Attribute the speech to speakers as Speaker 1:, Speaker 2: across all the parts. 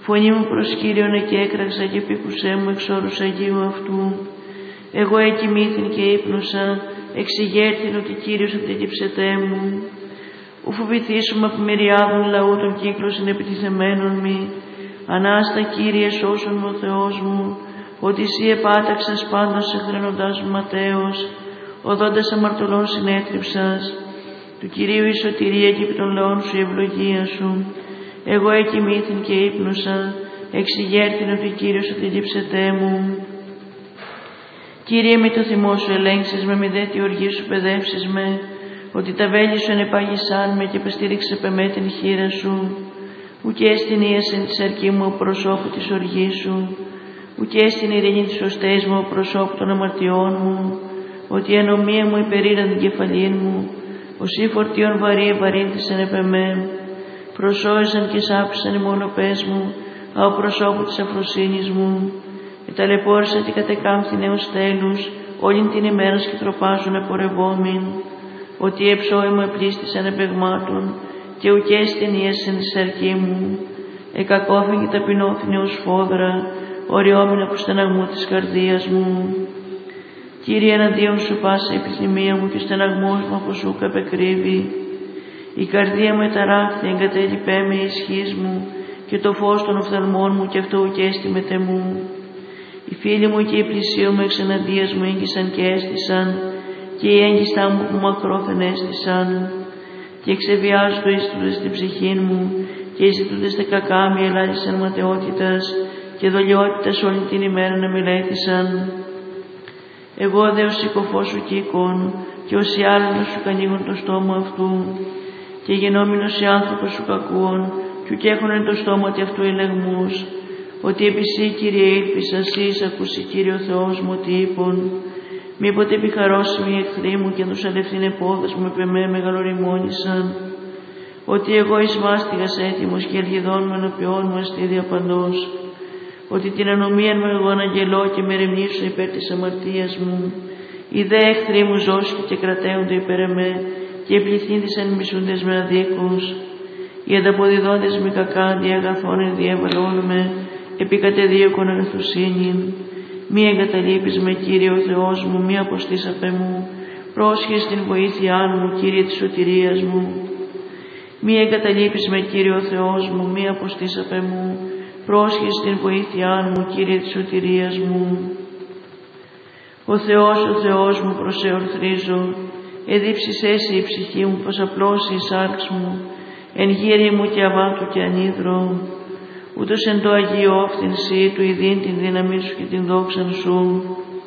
Speaker 1: φωνή μου προς Κύριον εκέκραξα και επίκουσέ μου εξ όρους Αγίου αυτού. Εγώ εκοιμήθην και ύπνωσα, εξηγέρθην ότι Κύριος αντίκυψετέ μου. Ου φοβηθήσουμε από μυριάδων λαού των κύκλων συνεπιτιθεμένων μη. Ανάστα Κύριε σώσον μου ο Θεός μου, ότι Εσύ επάταξας πάντως εχθρενοντάς μου ματέως, οδόντας αμαρτωλών συνέτριψας. Του Κυρίου η σωτηρία και επί των λαών Σου η ευλογία Σου. Εγώ εκοιμήθην και ύπνωσα, εξηγέρθην ότι Κύριος αντιλήψετέ μου. Κύριε, μη το θυμό Σου ελέγξεις με, μη δε τη οργή Σου παιδεύσεις με, ότι τα βέλη Σου ενεπάγησάν με και πεστήριξε πεμέ την χείρα Σου. Ουκέ στην ίασεν της αρκή μου ο προσώπου της οργής Σου, ουκέ στην ειρήνη της οστές μου ο προσώπου των αμαρτιών μου, ότι η ανομία μου υπερήραν την κεφαλήν μου, οσί φορτίων βαρύ ευαρύνθησεν επεμέ. Προσώεσαν και σάπησαν οι μονοπές μου, αω προσώπου της αφροσύνης μου. Εταλαιπώρησαν και κατεκάμφθη έως τέλους, όλην την ημέρα και τροπάζουν επορευόμην. Ότι η εψώη μου επλήστησαν επεγμάτων, και ουκέ στην ίασεν της αρκή μου. Εκακόφην και ταπεινώθην ως φόδρα, οριόμην από στεναγμού της καρδίας μου. Κύριε, εναντίον Σου πάσα η επιθυμία μου και ο στεναγμός μου από Σου καπεκρύβει. Η καρδία μου εταράχθη, εγκατέλειπέ με η ισχύς μου, και το φως των οφθαλμών μου, και αυτό ουκέστη μετ' εμού. Οι φίλοι μου και οι πλησίοι μου εξ εναντίας μου έγγισαν και έστησαν, και οι έγκιστά μου που μακρόθεν έστησαν. Και εξεβιάζουν το ίστρουδες στην ψυχήν μου, και οι ζητούντες τα κακά μη ελάλησαν ματαιότητας, και δολιότητας όλη την ημέρα να μελέτησαν. Εγώ δε ως συκοφός Σου κύκον, και ως οι άλλοι Σου κανίγουν το στόμα αυτού, και γενόμενος οι άνθρωπος Σου κακούων, κι ουκ έχωνεν το στόμα ότι αυτού ελεγμούς, ότι επί Σύ, Κύριε, ήλπισα, Σύ εισακούσι, Κύριε ο Θεός μου, ότι είπων, μήποτε επιχαρώσιμοι οι εχθροί μου και τους αλευθύν επόδας μου επ' εμέ μεγαλοριμόνησαν, ότι εγώ εις μάστιγας έτοιμος και ελγεδών μου ενωπιών μου αστίδια παντός, ότι την ανομίαν μου εγώ αναγγελώ και με ρεμνήσω υπέρ της αμαρτίας μου, οι δε εχθροί μου ζώσκοι και κρατέονται υπέρ εμέ, και επληθύνθησαν μισούντες με αδίκους. Οι ανταποδιδόντες με κακά αντί αγαθών διέβαλόν με, επί κατεδίωκον αγαθουσίνην. Μη εγκαταλείπεις με, Κύριε ο Θεός μου, μη αποστείς απ' μου, πρόσχεσαι την βοήθειά μου, Κύριε της σωτηρίας μου. Μη εγκαταλείπεις με, Κύριε ο Θεός μου, μη αποστείς απ' μου, πρόσχεσαι την βοήθειά μου, Κύριε της σωτηρίας μου. Ο Θεός μου, προς σε ορθρίζω, εδίψεις έσυ η ψυχή μου, πως απλώσει η σάρξ μου, εν γύρι μου και αβάτου και ανίδρο. Ούτως εν το Αγίο όφθην Σύ, του ειδήν την δύναμή Σου και την δόξαν Σου.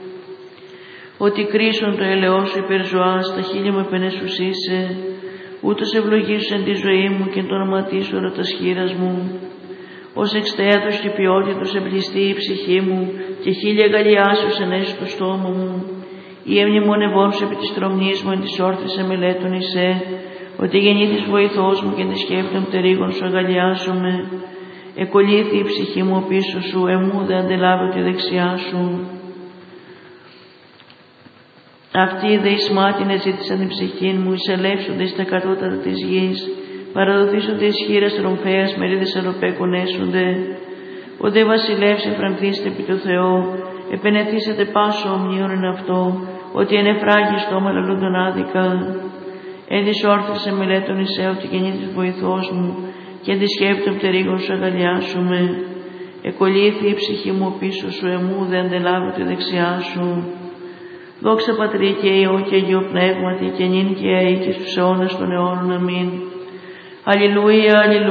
Speaker 1: Ότι κρίσον το ελαιό Σου υπερ ζωάς, τα χείλη μου επενέσουσίσε, ούτως ευλογήσου τη ζωή μου και το όνοματί Σου ερωτας χείρας μου. Ως εξτέατος και ποιότητος εμπλιστεί η ψυχή μου, και χίλια γαλλιάσεως ενέσει το στόμα μου. Η εμνημονευόν Σου επί της τρομνής μου εν της όρθρης εμελέτων εισέ, ότι γεννήθης βοηθός μου και τη σκέπτων πτερίγων Σου αγαλιάσομαι. Εκολύθη η ψυχή μου πίσω Σου, εμού δε αντελάβω τη δεξιά Σου. Αυτοί δε εις μάτιν εζήτησαν την ψυχήν μου, εισελεύσονται στα κατώτατα της γης, παραδοθήσονται εις χείρας ρομφαίας, μερίδες αλοπέκων έσονται. Ο δε βασιλεύς εφρανθήστε επί το Θεό, επενεθήσετε πάσο ομνίων εν αυτό, ότι ενεφράγει στόμα λαλούντον άδικα. Έδις όρθρησε μελέτων εισέ, ότι γεννήθης βοηθός μου, και αντισχέπτων πτερίγων Σου αγαλιάσουμε. Εκολύθη η ψυχή μου πίσω Σου, εμού δε αντελάβω τη δεξιά Σου. Δόξα Πατρί και Υιό και Αγίο Πνεύματι, και νυν και αεί και στους αιώνας των αιώνων. Αμήν. Αλληλούια, αλληλούια.